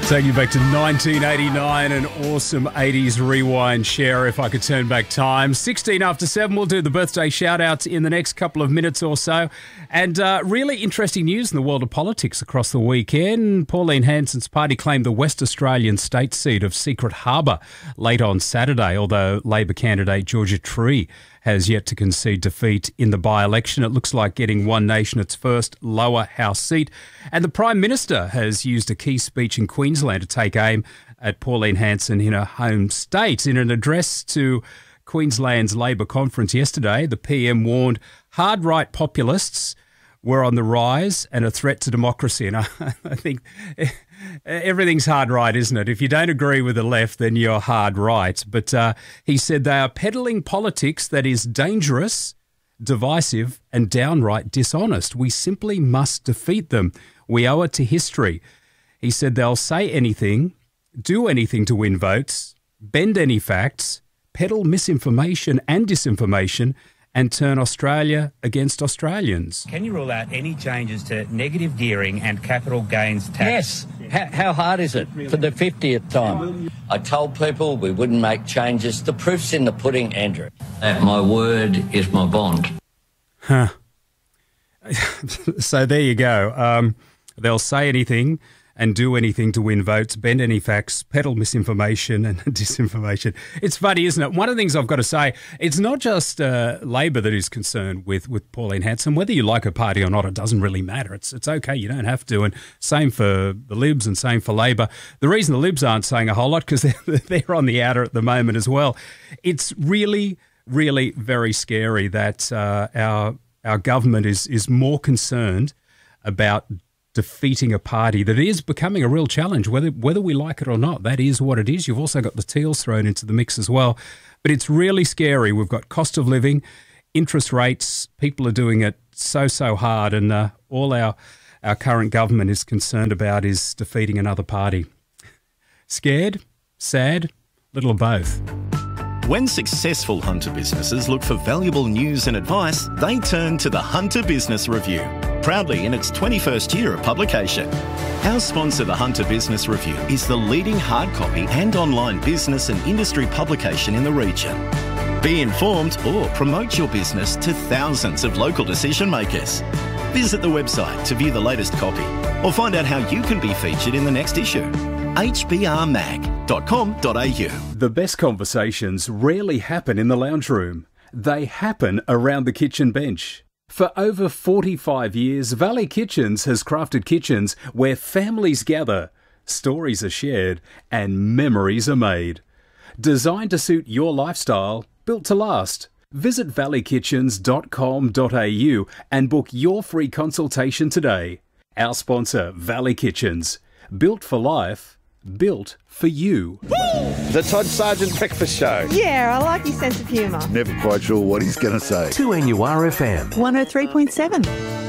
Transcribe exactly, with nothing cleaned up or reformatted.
Take you back to nineteen eighty-nine, an awesome eighties rewind share if I could turn back time. sixteen after seven, we'll do the birthday shout-outs in the next couple of minutes or so. And uh, really interesting news in the world of politics across the weekend. Pauline Hanson's party claimed the West Australian state seat of Secret Harbour late on Saturday, although Labor candidate Georgia Tree has yet to concede defeat in the by-election. It looks like getting One Nation its first lower house seat. And the Prime Minister has used a key speech in Queensland to take aim at Pauline Hanson in her home state. In an address to Queensland's Labor conference yesterday, the P M warned hard-right populists were on the rise and a threat to democracy. And I, I think everything's hard right, isn't it? If you don't agree with the left, then you're hard right. But uh, he said they are peddling politics that is dangerous, divisive and downright dishonest. We simply must defeat them. We owe it to history. He said they'll say anything, do anything to win votes, bend any facts, peddle misinformation and disinformation, and turn Australia against Australians. Can you rule out any changes to negative gearing and capital gains tax? Yes. How, how hard is it for the fiftieth time? I told people we wouldn't make changes. The proof's in the pudding, Andrew. That my word is my bond. Huh. So there you go. Um, they'll say anything and do anything to win votes, bend any facts, peddle misinformation and disinformation. It's funny, isn't it? One of the things I've got to say, it's not just uh, Labor that is concerned with, with Pauline Hanson. Whether you like her party or not, it doesn't really matter. It's it's okay, you don't have to. And same for the Libs and same for Labor. The reason the Libs aren't saying a whole lot, because they're, they're on the outer at the moment as well. It's really, really very scary that uh, our our government is is more concerned about defeating a party that is becoming a real challenge, whether whether we like it or not. That is what it is. You've also got the Teals thrown into the mix as well. But it's really scary. We've got cost of living, interest rates. People are doing it so, so hard. And uh, all our, our current government is concerned about is defeating another party. Scared? Sad? Little of both. When successful Hunter businesses look for valuable news and advice, they turn to the Hunter Business Review, proudly in its twenty-first year of publication. Our sponsor, the Hunter Business Review, is the leading hard copy and online business and industry publication in the region. Be informed or promote your business to thousands of local decision makers. Visit the website to view the latest copy or find out how you can be featured in the next issue. h b r mag dot com dot a u. The best conversations rarely happen in the lounge room. They happen around the kitchen bench. For over forty-five years, Valley Kitchens has crafted kitchens where families gather, stories are shared, and memories are made. Designed to suit your lifestyle, built to last. Visit valley kitchens dot com dot a u and book your free consultation today. Our sponsor, Valley Kitchens. Built for life. Built for you. The Todd Sargent Breakfast Show. Yeah, I like his sense of humour. Never quite sure what he's going to say. two N U R F M. one oh three point seven.